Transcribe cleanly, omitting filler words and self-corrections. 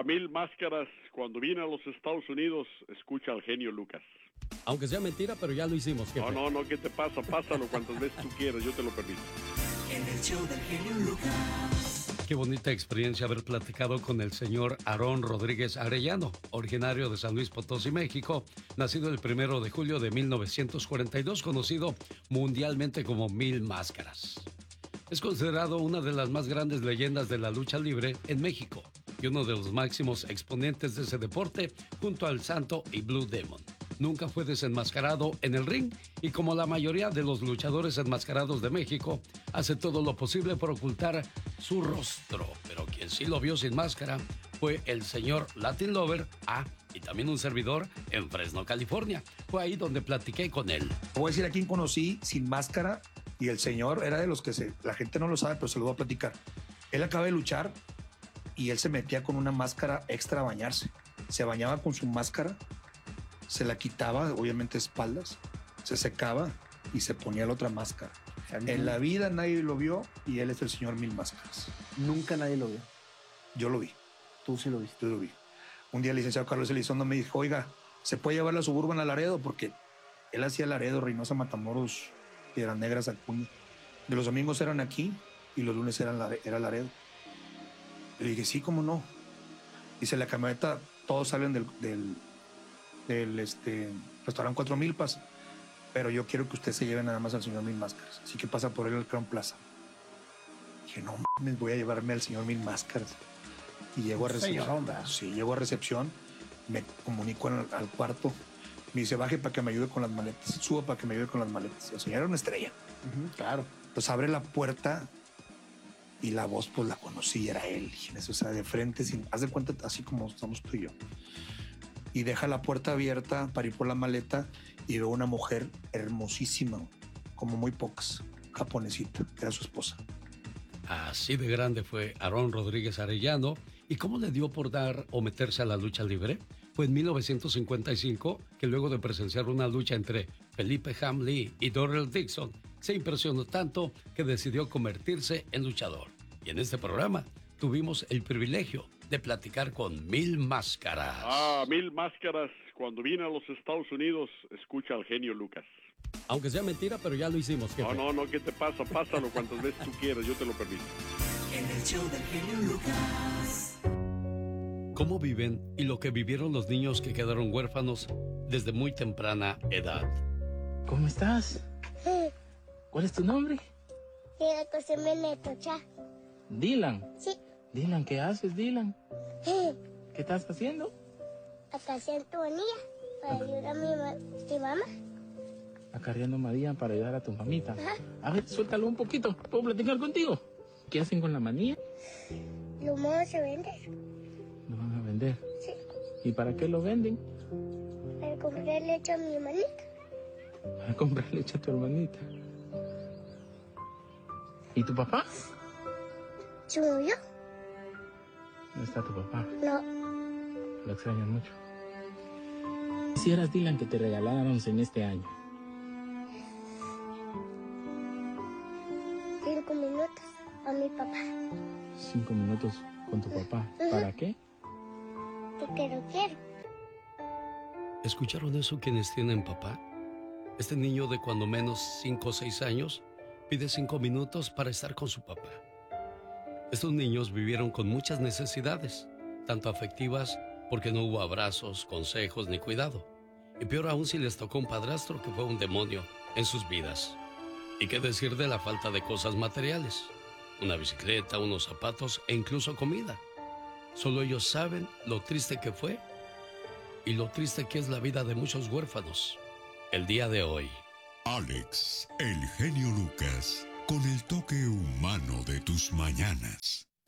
Mil Máscaras, cuando vine a los Estados Unidos, escucha al genio Lucas. Aunque sea mentira, pero ya lo hicimos, jefe. No, ¿qué te pasa? Pásalo cuantas veces tú quieras, yo te lo permito. En el show del genio Lucas. Qué bonita experiencia haber platicado con el señor Aarón Rodríguez Arellano, originario de San Luis Potosí, México, nacido el 1 de julio de 1942, conocido mundialmente como Mil Máscaras. Es considerado una de las más grandes leyendas de la lucha libre en México y uno de los máximos exponentes de ese deporte junto al Santo y Blue Demon. Nunca fue desenmascarado en el ring y, como la mayoría de los luchadores enmascarados de México, hace todo lo posible por ocultar su rostro. Pero quien sí lo vio sin máscara fue el señor Latin Lover, y también un servidor en Fresno, California. Fue ahí donde platiqué con él. Voy a decir a quién conocí sin máscara, y el señor era de los que la gente no lo sabe, pero se lo voy a platicar. Él acaba de luchar y él se metía con una máscara extra a bañarse. Se bañaba con su máscara, se la quitaba, obviamente espaldas, se secaba y se ponía la otra máscara. En la vida nadie lo vio y él es el señor Mil Máscaras. Nunca nadie lo vio. Yo lo vi. Tú sí lo viste. Yo lo vi. Un día el licenciado Carlos Elizondo me dijo, oiga, ¿se puede llevar la Suburban a Laredo? Porque él hacía Laredo, Reynosa, Matamoros, Piedras Negras, Acuña. De los domingos eran aquí y los lunes era Laredo. Le dije, sí, ¿cómo no? Dice, la camioneta, todos salen del restaurante Cuatro Milpas, pero yo quiero que usted se lleve nada más al señor Mil Máscaras. Así que pasa por él al Crown Plaza. Dije, no mames, voy a llevarme al señor Mil Máscaras. Y llego a recepción. Sí, llego a recepción, me comunico al cuarto. Me dice, baje para que me ayude con las maletas. Suba para que me ayude con las maletas. O sea, era una estrella. Claro. Entonces abre la puerta y la voz, pues la conocí, era él. O sea, de frente, haz de cuenta, así como estamos tú y yo. Y deja la puerta abierta para ir por la maleta y veo una mujer hermosísima, como muy pocas, japonesita, era su esposa. Así de grande fue Aarón Rodríguez Arellano. ¿Y cómo le dio por dar o meterse a la lucha libre? Fue en 1955 que, luego de presenciar una lucha entre Felipe Hamley y Darrell Dixon, se impresionó tanto que decidió convertirse en luchador. Y en este programa tuvimos el privilegio de platicar con Mil Máscaras. Mil Máscaras, cuando vine a los Estados Unidos, escucha al genio Lucas. Aunque sea mentira, pero ya lo hicimos, jefe. No, ¿qué te pasa? Pásalo cuantas veces tú quieras, yo te lo permito. En el show del genio Lucas. ¿Cómo viven y lo que vivieron los niños que quedaron huérfanos desde muy temprana edad? ¿Cómo estás? ¿Cuál es tu nombre? Dylan. Sí. Dylan, ¿qué haces, Dylan? ¿Qué estás haciendo? Acarreando a María para ayudar a mi mamá. Acarreando a María para ayudar a tu mamita. Ajá. A ver, suéltalo un poquito. ¿Puedo platicar contigo? ¿Qué hacen con la manía? Lo vamos a vender. Lo van a vender. Sí. ¿Y para qué lo venden? Para comprar leche a mi hermanita. Para comprar leche a tu hermanita. ¿Y tu papá? ¿Se murió? ¿No está tu papá? No. Lo extraño mucho. Quisieras, Dylan, que te regaláramos en este año. 5 minutos a mi papá. 5 minutos con tu papá. ¿Para qué? Porque lo quiero. ¿Escucharon eso quienes tienen papá? Este niño de cuando menos 5 o 6 años pide 5 minutos para estar con su papá. Estos niños vivieron con muchas necesidades, tanto afectivas, porque no hubo abrazos, consejos ni cuidado. Y peor aún si les tocó un padrastro que fue un demonio en sus vidas. ¿Y qué decir de la falta de cosas materiales? Una bicicleta, unos zapatos e incluso comida. Solo ellos saben lo triste que fue y lo triste que es la vida de muchos huérfanos el día de hoy. Alex, el genio Lucas, con el toque humano de tus mañanas.